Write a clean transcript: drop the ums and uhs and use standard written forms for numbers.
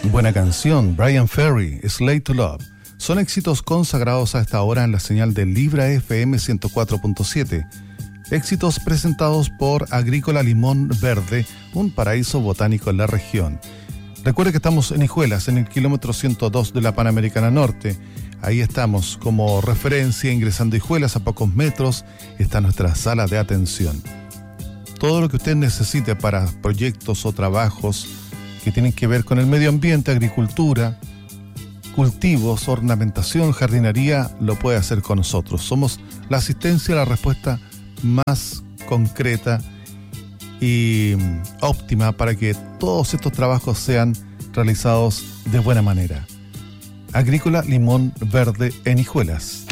Buena canción, Brian Ferry, Slave to Love. Son éxitos consagrados a esta hora en la señal de Libra FM 104.7. Éxitos presentados por Agrícola Limón Verde, un paraíso botánico en la región. Recuerde que estamos en Hijuelas, en el kilómetro 102 de la Panamericana Norte. Ahí estamos como referencia, ingresando a Hijuelas, a pocos metros está nuestra sala de atención. Todo lo que usted necesite para proyectos o trabajos que tienen que ver con el medio ambiente, agricultura, cultivos, ornamentación, jardinería, lo puede hacer con nosotros. Somos la asistencia, la respuesta más concreta y óptima para que todos estos trabajos sean realizados de buena manera. Agrícola Limón Verde en Hijuelas.